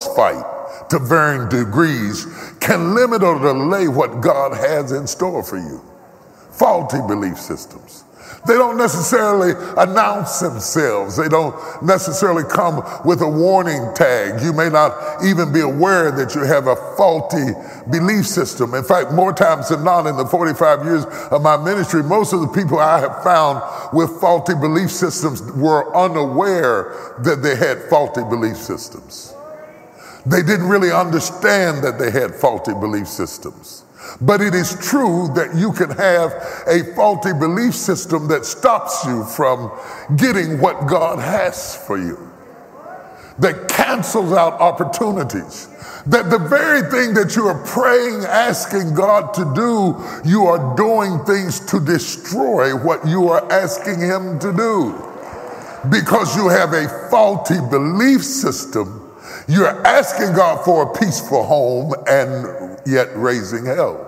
fight to varying degrees can limit or delay what God has in store for you. Faulty belief systems. They don't necessarily announce themselves. They don't necessarily come with a warning tag. You may not even be aware that you have a faulty belief system. In fact, more times than not in the 45 years of my ministry, most of the people I have found with faulty belief systems were unaware that they had faulty belief systems. They didn't really understand that they had faulty belief systems. But it is true that you can have a faulty belief system that stops you from getting what God has for you, that cancels out opportunities, that the very thing that you are praying, asking God to do, you are doing things to destroy what you are asking Him to do. Because you have a faulty belief system, you're asking God for a peaceful home and yet raising hell.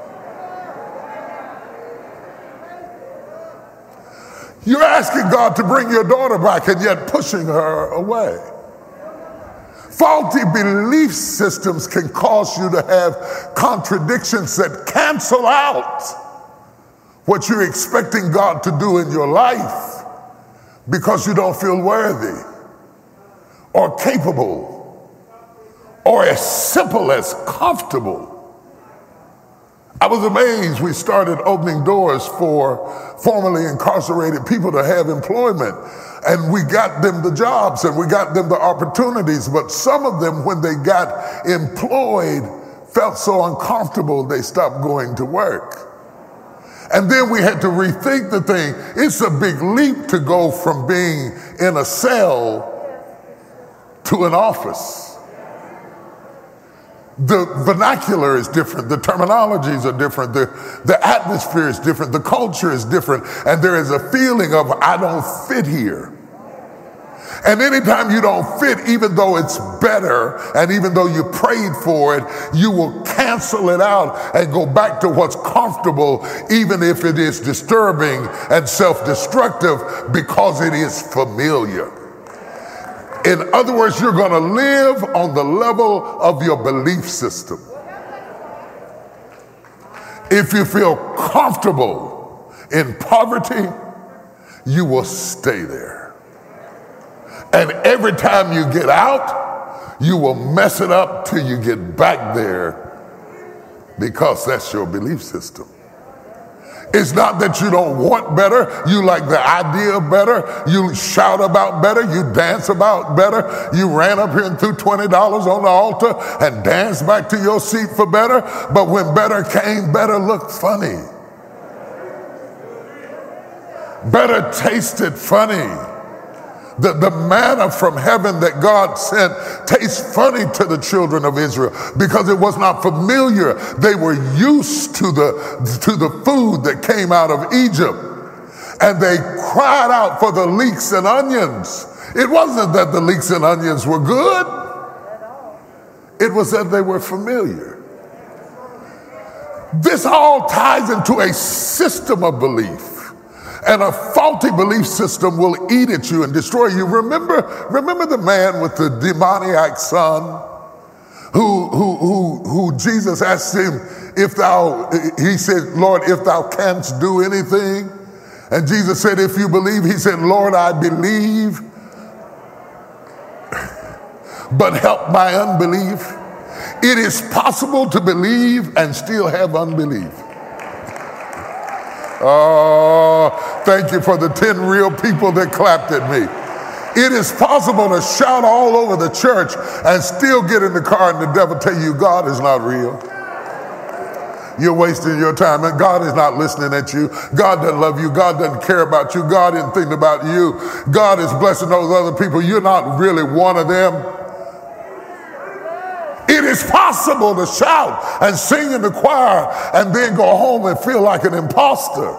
You're asking God to bring your daughter back and yet pushing her away. Faulty belief systems can cause you to have contradictions that cancel out what you're expecting God to do in your life because you don't feel worthy or capable or as simple as comfortable. I was amazed we started opening doors for formerly incarcerated people to have employment, and we got them the jobs and we got them the opportunities, but some of them, when they got employed, felt so uncomfortable they stopped going to work. And then we had to rethink the thing. It's a big leap to go from being in a cell to an office. The vernacular is different, the terminologies are different, the atmosphere is different, the culture is different, and there is a feeling of, I don't fit here. And anytime you don't fit, even though it's better, and even though you prayed for it, you will cancel it out and go back to what's comfortable, even if it is disturbing and self-destructive, because it is familiar. In other words, you're going to live on the level of your belief system. If you feel comfortable in poverty, you will stay there. And every time you get out, you will mess it up till you get back there, because that's your belief system. It's not that you don't want better, you like the idea of better, you shout about better, you dance about better, you ran up here and threw $20 on the altar and danced back to your seat for better, but when better came, better looked funny. Better tasted funny. The manna from heaven that God sent tastes funny to the children of Israel because it was not familiar. They were used to the food that came out of Egypt, and they cried out for the leeks and onions. It wasn't that the leeks and onions were good. It was that they were familiar. This all ties into a system of belief. And a faulty belief system will eat at you and destroy you. Remember the man with the demoniac son who Jesus asked him, he said, Lord, if thou canst do anything. And Jesus said, if you believe, he said, Lord, I believe, but help my unbelief. It is possible to believe and still have unbelief. Oh, thank you for the 10 real people that clapped at me. It is possible to shout all over the church and still get in the car and the devil tell you God is not real. You're wasting your time, and God is not listening at you. God doesn't love you. God doesn't care about you. God isn't thinking about you. God is blessing those other people. You're not really one of them. It is possible to shout and sing in the choir and then go home and feel like an imposter,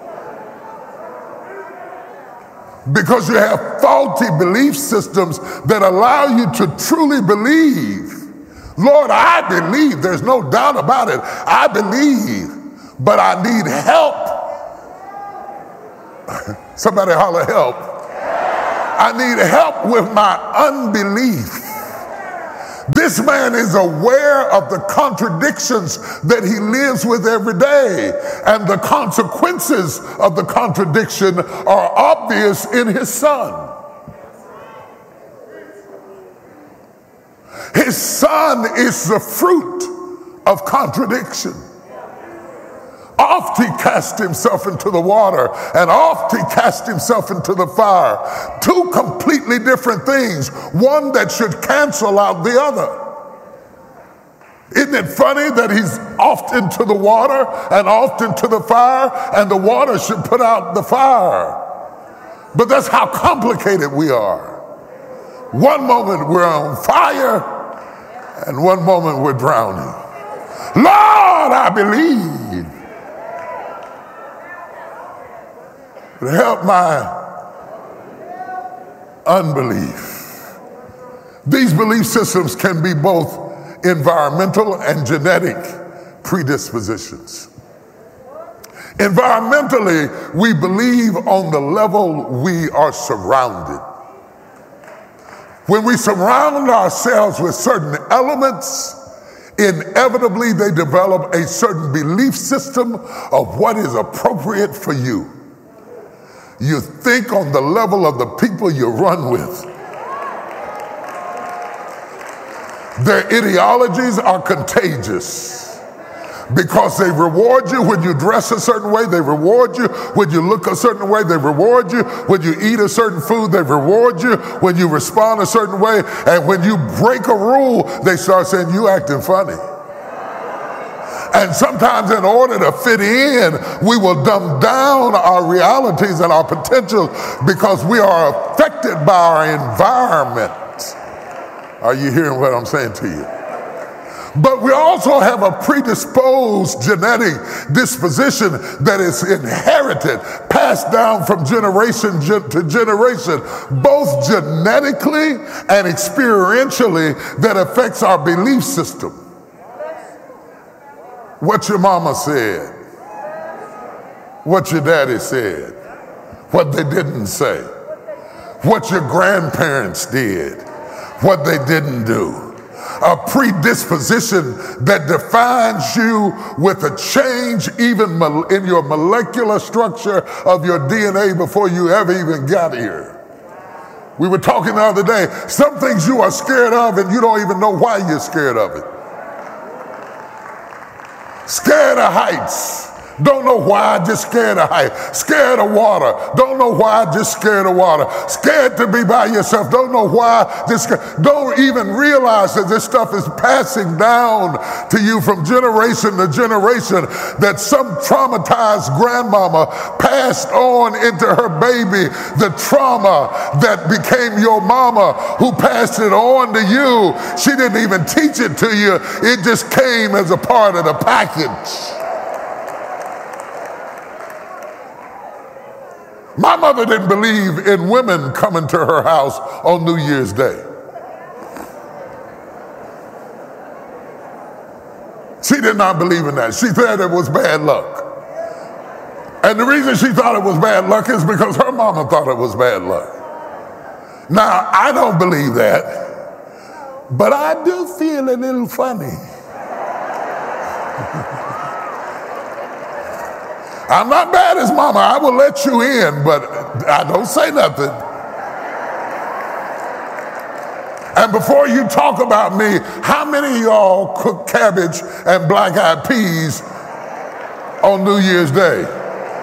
because you have faulty belief systems that allow you to truly believe. Lord, I believe. There's no doubt about it. I believe, but I need help. Somebody holler help. I need help with my unbelief. This man is aware of the contradictions that he lives with every day, and the consequences of the contradiction are obvious in his son. His son is the fruit of contradiction. Oft he cast himself into the water, and oft he cast himself into the fire. Two completely different things, one that should cancel out the other. Isn't it funny that he's oft into the water and oft into the fire, and the water should put out the fire? But that's how complicated we are. One moment we're on fire, and one moment we're drowning. Lord, I believe. Help my unbelief. These belief systems can be both environmental and genetic predispositions. Environmentally, we believe on the level we are surrounded. When we surround ourselves with certain elements, inevitably they develop a certain belief system of what is appropriate for you. You think on the level of the people you run with. Their ideologies are contagious because they reward you when you dress a certain way. They reward you when you look a certain way. They reward you when you eat a certain food. They reward you when you respond a certain way. And when you break a rule, they start saying, you acting funny. And sometimes in order to fit in, we will dumb down our realities and our potentials because we are affected by our environment. Are you hearing what I'm saying to you? But we also have a predisposed genetic disposition that is inherited, passed down from generation to generation, both genetically and experientially, that affects our belief system. What your mama said, what your daddy said, what they didn't say, what your grandparents did, what they didn't do. A predisposition that defines you with a change even in your molecular structure of your DNA before you ever even got here. We were talking the other day, some things you are scared of and you don't even know why you're scared of it. Scared of heights. Don't know why, just scared of heights. Scared of water. Don't know why, just scared of water. Scared to be by yourself. Don't know why, just scared. Don't even realize that this stuff is passing down to you from generation to generation, that some traumatized grandmama passed on into her baby the trauma that became your mama, who passed it on to you. She didn't even teach it to you. It just came as a part of the package. My mother didn't believe in women coming to her house on New Year's Day. She did not believe in that. She said it was bad luck. And the reason she thought it was bad luck is because her mama thought it was bad luck. Now, I don't believe that, but I do feel a little funny. I'm not bad as mama. I will let you in, but I don't say nothing. And before you talk about me, how many of y'all cook cabbage and black-eyed peas on New Year's Day?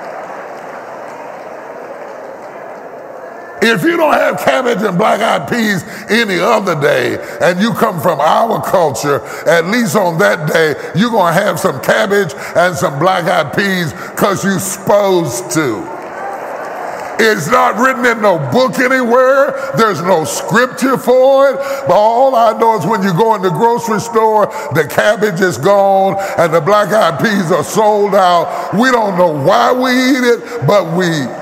If you don't have cabbage and black-eyed peas any other day, and you come from our culture, at least on that day, you're going to have some cabbage and some black-eyed peas because you're supposed to. It's not written in no book anywhere. There's no scripture for it. But all I know is when you go in the grocery store, the cabbage is gone and the black-eyed peas are sold out. We don't know why we eat it, but we...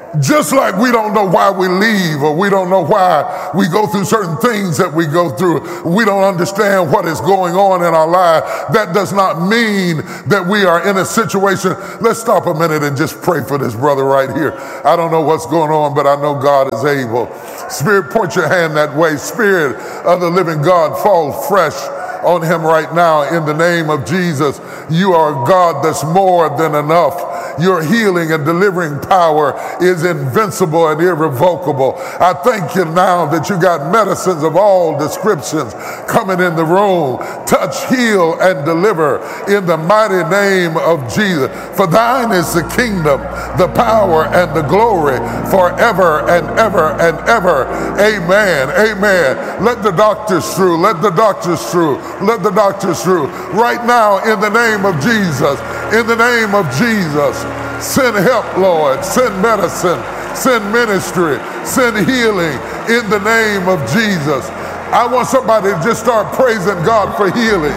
Just like we don't know why we leave, or we don't know why we go through certain things that we go through, we don't understand what is going on in our life, that does not mean that we are in a situation. Let's stop a minute and just pray for this brother right here. I don't know what's going on, but I know God is able. Spirit, point your hand that way. Spirit of the living God, fall fresh on him right now in the name of Jesus. You are a God that's more than enough. Your healing and delivering power is invincible and irrevocable. I thank you now that you got medicines of all descriptions coming in the room. Touch, heal, and deliver in the mighty name of Jesus. For thine is the kingdom, the power, and the glory forever and ever and ever. Amen. Amen. Let the doctors through. Let the doctors through. Let the doctors through. Right now, in the name of Jesus. In the name of Jesus. Send help, Lord. Send medicine. Send ministry. Send healing in the name of Jesus. I want somebody to just start praising God for healing.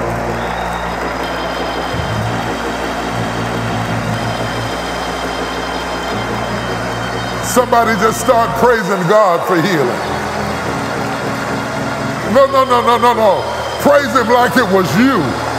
Somebody just start praising God for healing. No. Praise him like it was you.